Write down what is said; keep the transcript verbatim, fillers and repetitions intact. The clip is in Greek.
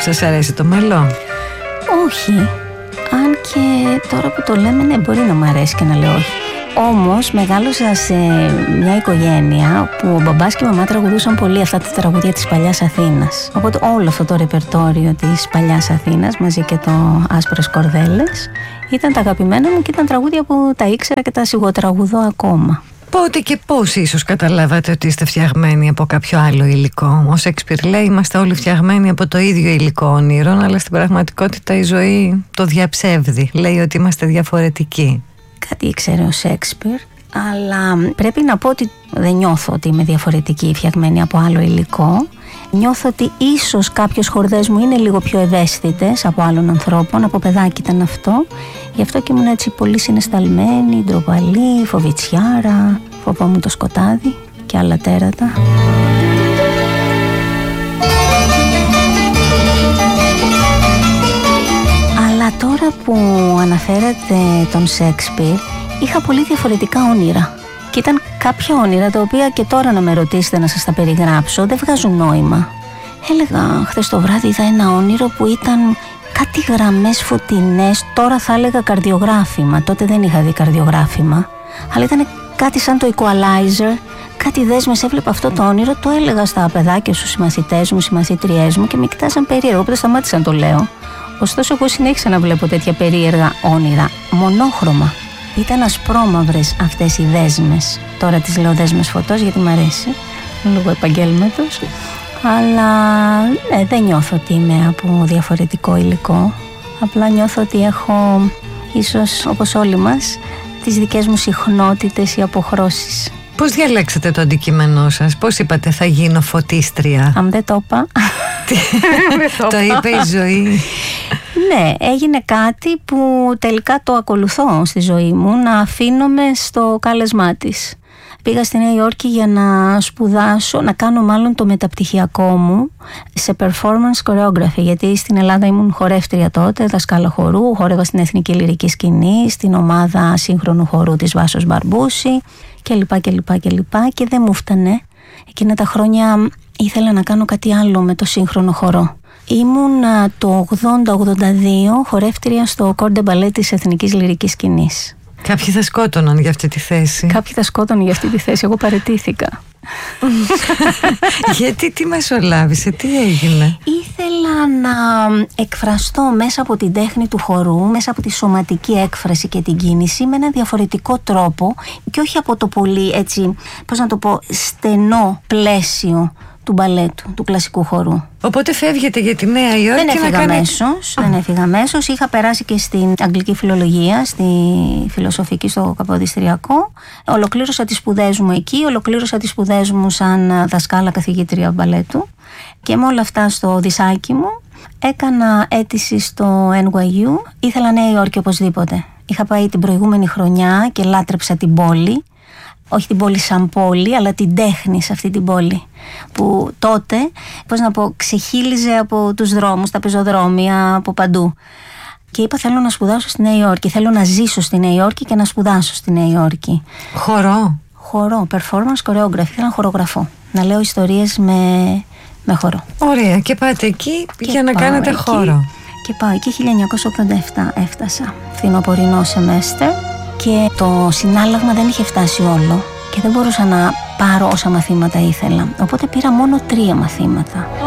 Σας αρέσει το μέλο? Όχι. Αν και τώρα που το λέμε, ναι, μπορεί να μου αρέσει και να λέω όχι. Όμως μεγάλωσα σε μια οικογένεια που ο μπαμπάς και η μαμά τραγουδούσαν πολύ αυτά τα τραγουδία της παλιάς Αθήνας. Οπότε όλο αυτό το ρεπερτόριο της παλιάς Αθήνας μαζί και το Άσπρες Κορδέλες ήταν τα αγαπημένα μου και ήταν τραγούδια που τα ήξερα και τα σιγοτραγουδώ ακόμα. Πότε και πώς ίσως καταλάβατε ότι είστε φτιαγμένοι από κάποιο άλλο υλικό? Ο Σέξπιρ λέει είμαστε όλοι φτιαγμένοι από το ίδιο υλικό όνειρων, αλλά στην πραγματικότητα η ζωή το διαψεύδει. Λέει ότι είμαστε διαφορετικοί. Κάτι ήξερε ο Σέξπιρ, αλλά πρέπει να πω ότι δεν νιώθω ότι είμαι διαφορετική, φτιαγμένη από άλλο υλικό. Νιώθω ότι ίσως κάποιες χορδές μου είναι λίγο πιο ευαίσθητες από άλλων ανθρώπων, από παιδάκι ήταν αυτό. Γι' αυτό και ήμουν έτσι πολύ συναισθαλμένη, ντροπαλή, φοβητσιάρα, φοβόμουν το σκοτάδι και άλλα τέρατα. Αλλά τώρα που αναφέρατε τον Σέξπιρ, είχα πολύ διαφορετικά όνειρα. Και ήταν κάποια όνειρα τα οποία και τώρα να με ρωτήσετε να σας τα περιγράψω δεν βγάζουν νόημα. Έλεγα χθες το βράδυ είδα ένα όνειρο που ήταν κάτι γραμμές φωτεινές, τώρα θα έλεγα καρδιογράφημα, τότε δεν είχα δει καρδιογράφημα, αλλά ήταν κάτι σαν το equalizer, κάτι δέσμες, έβλεπα αυτό το όνειρο, το έλεγα στα παιδάκια, στους συμμαθητές μου, συμμαθήτριές μου και με κοιτάζαν περίεργα, οπότε σταμάτησα να το λέω. Ωστόσο εγώ συνέχισα να βλέπω τέτοια περίεργα όνειρα, μονόχρωμα. Ήταν ασπρόμαυρες αυτές οι δέσμες. Τώρα τις λέω δέσμες φωτός γιατί μου αρέσει, λόγω επαγγέλματος. Αλλά ναι, δεν νιώθω ότι είμαι από διαφορετικό υλικό. Απλά νιώθω ότι έχω, ίσως όπως όλοι μας, τις δικές μου συχνότητες ή αποχρώσεις. Πώς διαλέξατε το αντικείμενό σας? Πώς είπατε θα γίνω φωτίστρια? Αν δεν το είπα. Το είπε η ζωή. Ναι, έγινε κάτι που τελικά το ακολουθώ στη ζωή μου, να αφήνομαι στο κάλεσμά της. Πήγα στη Νέα Υόρκη για να σπουδάσω, να κάνω μάλλον το μεταπτυχιακό μου σε performance choreography, γιατί στην Ελλάδα ήμουν χορεύτρια τότε, δασκάλα χορού, χόρευα στην Εθνική Λυρική Σκηνή, στην ομάδα σύγχρονου χορού της Βάσος Μπαρμπούση κλπ. κλπ, κλπ. Και δεν μου φτανε. Εκείνα τα χρόνια ήθελα να κάνω κάτι άλλο με το σύγχρονο χορό. Ήμουν το ογδόντα ογδόντα δύο χορεύτρια στο Corps de Ballet της Εθνικής Λυρικής Σκηνής. Κάποιοι θα σκότωναν για αυτή τη θέση. Κάποιοι θα σκότωναν για αυτή τη θέση. Εγώ παραιτήθηκα. Γιατί, τι μεσολάβησε, τι έγινε? Ήθελα να εκφραστώ μέσα από την τέχνη του χορού, μέσα από τη σωματική έκφραση και την κίνηση με ένα διαφορετικό τρόπο και όχι από το πολύ έτσι, πώς να το πω, στενό πλαίσιο του μπαλέτου, του κλασικού χορού. Οπότε φεύγετε για τη Νέα Υόρκη? Δεν έφυγα κάνετε... αμέσως, δεν έφυγα αμέσως. Είχα περάσει και στην αγγλική φιλολογία, στη φιλοσοφική, στο Καποδιστριακό. Ολοκλήρωσα τις σπουδές μου εκεί, ολοκλήρωσα τις σπουδές μου σαν δασκάλα καθηγήτρια μπαλέτου. Και με όλα αυτά στο δισάκι μου έκανα αίτηση στο Εν Γουάι Γιου. Ήθελα Νέα Υόρκη οπωσδήποτε. Είχα πάει την προηγούμενη χρονιά και λάτρεψα την πόλη. Όχι την πόλη σαν πόλη, αλλά την τέχνη σε αυτή την πόλη. Που τότε, πώς να πω, ξεχύλιζε από τους δρόμους, τα πεζοδρόμια, από παντού. Και είπα θέλω να σπουδάσω στη Νέα Υόρκη, θέλω να ζήσω στη Νέα Υόρκη και να σπουδάσω στη Νέα Υόρκη. Χορό? Χορό, performance choreography, ήθελα να χορογραφώ. Να λέω ιστορίες με, με χορό. Ωραία, και πάτε εκεί και για να κάνετε εκεί, χώρο. Και πάω εκεί, χίλια εννιακόσια ογδόντα επτά έφτασα, φθινοπορεινό σεμέστερ. Και το συνάλλαγμα δεν είχε φτάσει όλο και δεν μπορούσα να πάρω όσα μαθήματα ήθελα. Οπότε πήρα μόνο τρία μαθήματα.